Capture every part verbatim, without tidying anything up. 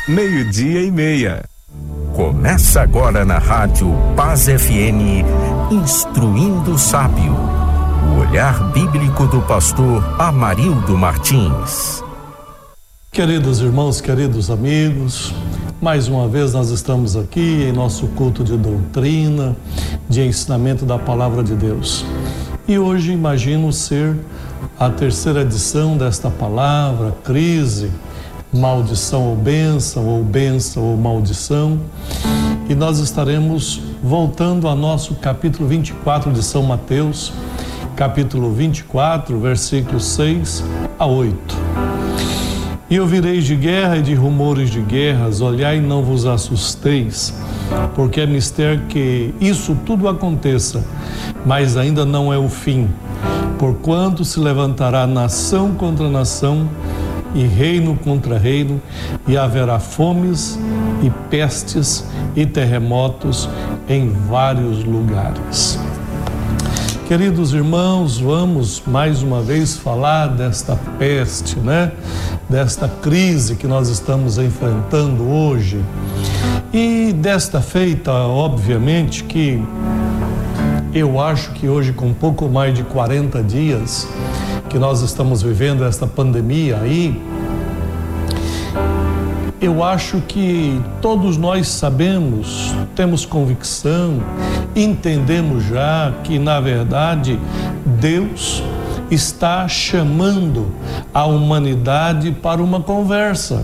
meio-dia e meia. Começa agora na Rádio Paz F M, Instruindo o Sábio. O olhar bíblico do pastor Amarildo Martins. Queridos irmãos, queridos amigos, mais uma vez nós estamos aqui em nosso culto de doutrina, de ensinamento da Palavra de Deus. E hoje imagino ser a terceira edição desta palavra, crise, maldição ou bênção, ou bênção ou maldição. E nós estaremos voltando a nosso capítulo vinte e quatro de São Mateus, capítulo vinte e quatro, versículos seis a oito. E ouvireis de guerra e de rumores de guerras, olhai e não vos assusteis, porque é mister que isso tudo aconteça, mas ainda não é o fim. Porquanto se levantará nação contra nação, e reino contra reino, e haverá fomes e pestes e terremotos em vários lugares. Queridos irmãos, vamos mais uma vez falar desta peste, né? Desta crise que nós estamos enfrentando hoje. E desta feita, obviamente, que eu acho que hoje, com pouco mais de quarenta dias que nós estamos vivendo esta pandemia aí, eu acho que todos nós sabemos, temos convicção, entendemos já que, na verdade, Deus está chamando a humanidade para uma conversa.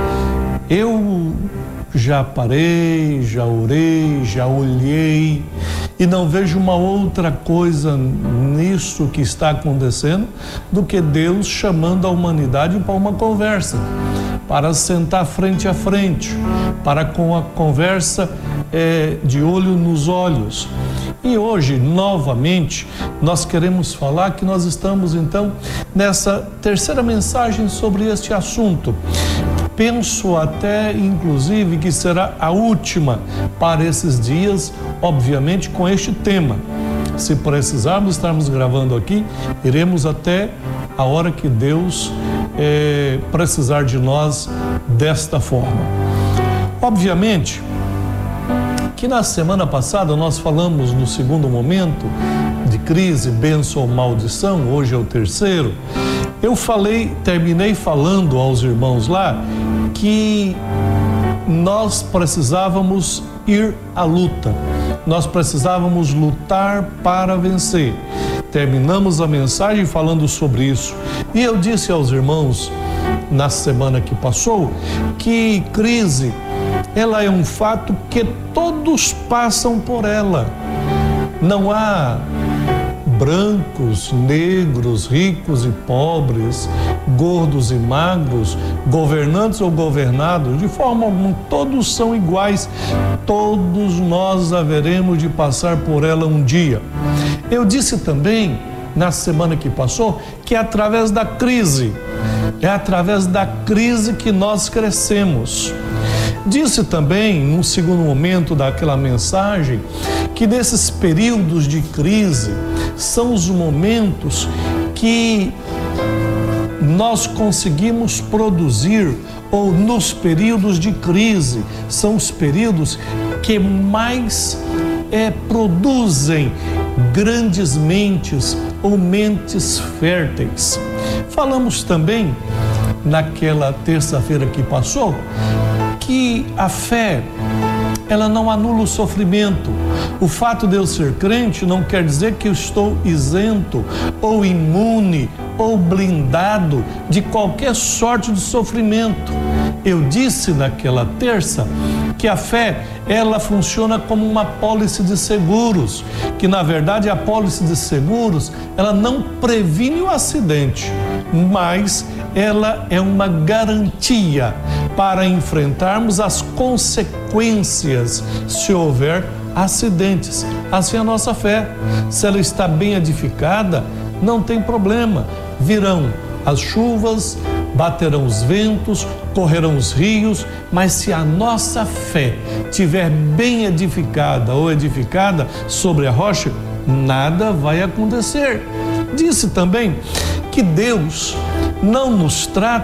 Eu já parei, já orei, já olhei e não vejo uma outra coisa nisso que está acontecendo do que Deus chamando a humanidade para uma conversa, para sentar frente a frente, para com a conversa é, de olho nos olhos. E hoje, novamente, nós queremos falar que nós estamos, então, nessa terceira mensagem sobre este assunto. Penso até, inclusive, que será a última para esses dias, obviamente, com este tema. Se precisarmos estarmos gravando aqui, iremos até a hora que Deus é, precisar de nós desta forma. Obviamente que na semana passada nós falamos no segundo momento de crise, bênção ou maldição, hoje é o terceiro. Eu falei, terminei falando aos irmãos lá que nós precisávamos ir à luta, nós precisávamos lutar para vencer. Terminamos a mensagem falando sobre isso. E eu disse aos irmãos na semana que passou que crise, ela é um fato que todos passam por ela. Não há brancos, negros, ricos e pobres, gordos e magros, governantes ou governados, de forma alguma, todos são iguais. Todos nós haveremos de passar por ela um dia. Eu disse também, na semana que passou, que é através da crise, é através da crise que nós crescemos. Disse também, num segundo momento daquela mensagem, que nesses períodos de crise são os momentos que nós conseguimos produzir, ou nos períodos de crise, são os períodos que mais é, produzem grandes mentes ou mentes férteis. Falamos também, naquela terça-feira que passou, que a fé, ela não anula o sofrimento. O fato de eu ser crente não quer dizer que eu estou isento ou imune ou blindado de qualquer sorte de sofrimento. Eu disse naquela terça que a fé, ela funciona como uma pólice de seguros, que na verdade a pólice de seguros, ela não previne o acidente, mas ela é uma garantia para enfrentarmos as consequências se houver acidentes. Assim é a nossa fé. Se ela está bem edificada, não tem problema. Virão as chuvas, baterão os ventos, correrão os rios, mas se a nossa fé estiver bem edificada ou edificada sobre a rocha, nada vai acontecer. Disse também que Deus não nos trata